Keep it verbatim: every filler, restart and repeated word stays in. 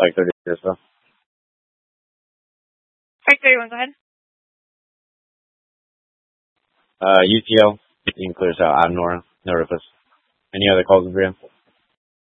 like thirty or so. five thirty-one, go ahead. Uh, U T L, includes uh, Adnora, Norifus. Any other calls, Brian?